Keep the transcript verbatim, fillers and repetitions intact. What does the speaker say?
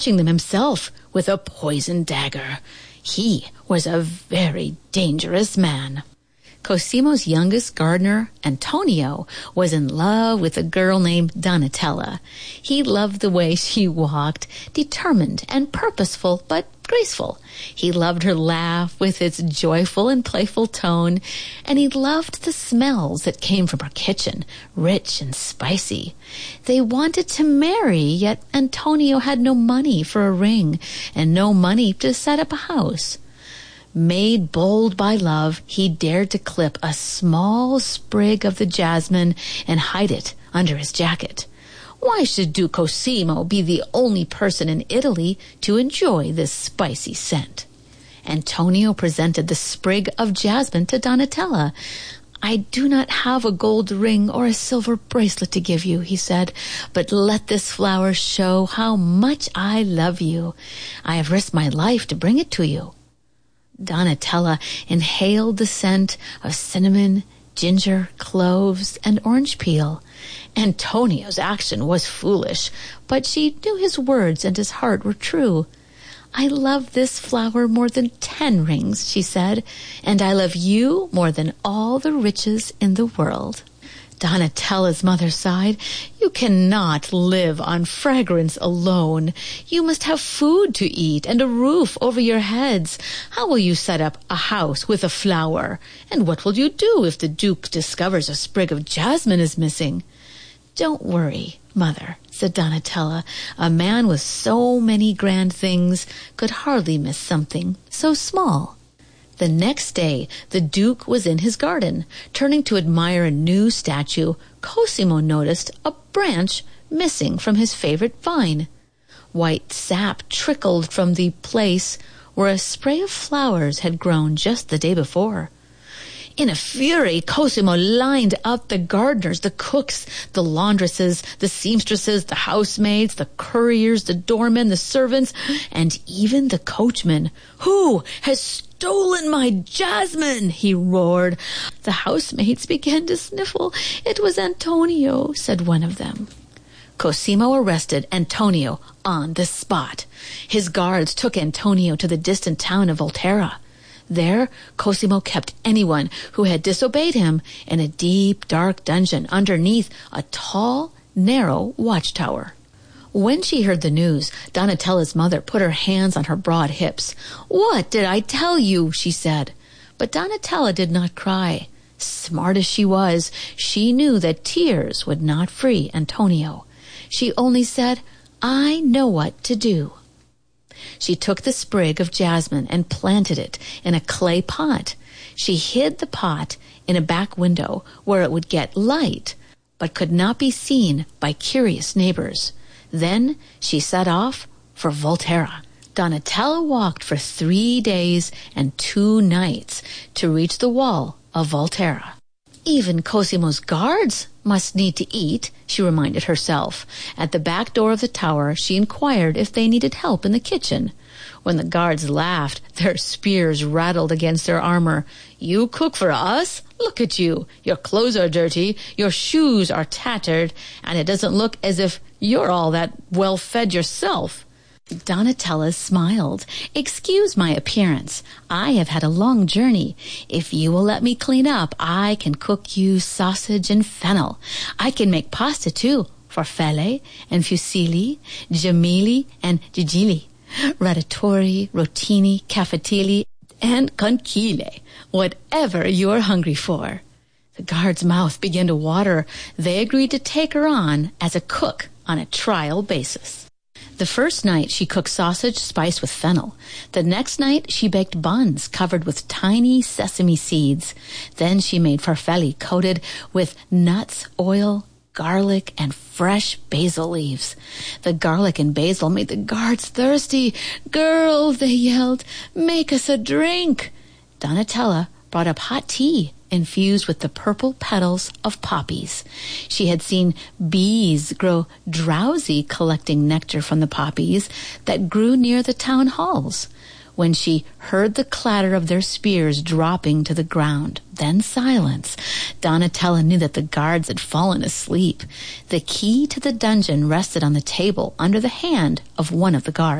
them himself with a poisoned dagger. He was a very dangerous man. Cosimo's youngest gardener, Antonio, was in love with a girl named Donatella. He loved the way she walked, determined and purposeful, but graceful. He loved her laugh with its joyful and playful tone, and he loved the smells that came from her kitchen, rich and spicy. They wanted to marry, yet Antonio had no money for a ring and no money to set up a house. Made bold by love, he dared to clip a small sprig of the jasmine and hide it under his jacket. Why should Duke Cosimo be the only person in Italy to enjoy this spicy scent? Antonio presented the sprig of jasmine to Donatella. "I do not have a gold ring or a silver bracelet to give you," he said, "but let this flower show how much I love you. I have risked my life to bring it to you." Donatella inhaled the scent of cinnamon, ginger, cloves, and orange peel. Antonio's action was foolish, but she knew his words and his heart were true. "I love this flower more than ten rings," she said, "and I love you more than all the riches in the world." Donatella's mother sighed. "You cannot live on fragrance alone. You must have food to eat and a roof over your heads. How will you set up a house with a flower? And what will you do if the Duke discovers a sprig of jasmine is missing?" "Don't worry, mother," said Donatella. "A man with so many grand things could hardly miss something so small." The next day, the Duke was in his garden. Turning to admire a new statue, Cosimo noticed a branch missing from his favorite vine. White sap trickled from the place where a spray of flowers had grown just the day before. In a fury, Cosimo lined up the gardeners, the cooks, the laundresses, the seamstresses, the housemaids, the couriers, the doormen, the servants, and even the coachman. "Who has stolen my jasmine?" he roared. The housemaids began to sniffle. "It was Antonio," said one of them. Cosimo arrested Antonio on the spot. His guards took Antonio to the distant town of Volterra. There, Cosimo kept anyone who had disobeyed him in a deep, dark dungeon underneath a tall, narrow watchtower. When she heard the news, Donatella's mother put her hands on her broad hips. "What did I tell you?" she said. But Donatella did not cry. Smart as she was, she knew that tears would not free Antonio. She only said, "I know what to do." She took the sprig of jasmine and planted it in a clay pot. She hid the pot in a back window where it would get light, but could not be seen by curious neighbors. Then she set off for Volterra. Donatella walked for three days and two nights to reach the wall of Volterra. Even Cosimo's guards must need to eat, she reminded herself. At the back door of the tower, she inquired if they needed help in the kitchen. When the guards laughed, their spears rattled against their armor. "You cook for us? Look at you. Your clothes are dirty, your shoes are tattered, and it doesn't look as if you're all that well fed yourself." Donatella smiled. "Excuse my appearance. I have had a long journey. If you will let me clean up, I can cook you sausage and fennel. I can make pasta, too, farfalle and fusilli, gemelli and gigilli, ratatouille, rotini, cafatelli, and conchile, whatever you're hungry for." The guard's mouth began to water. They agreed to take her on as a cook on a trial basis. The first night she cooked sausage spiced with fennel. The next night she baked buns covered with tiny sesame seeds. Then she made farfalle coated with nuts, oil, garlic, and fresh basil leaves. The garlic and basil made the guards thirsty. "Girl," they yelled, "make us a drink." Donatella brought up hot tea infused with the purple petals of poppies. She had seen bees grow drowsy collecting nectar from the poppies that grew near the town halls. When she heard the clatter of their spears dropping to the ground, then silence, Donatella knew that the guards had fallen asleep. The key to the dungeon rested on the table under the hand of one of the guards.